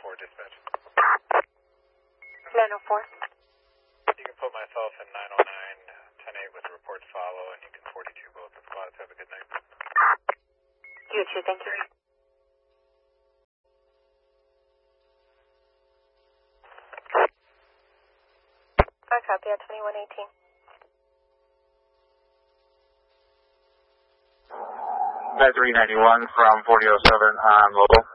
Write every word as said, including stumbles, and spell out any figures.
four, dispatch. nine oh four. You can put myself in nine oh nine, ten eight with report to follow, and you can forty-two both the squads. Have a good night. You too, thank you. I copy at twenty-one eighteen. three ninety-one from forty oh seven on mobile.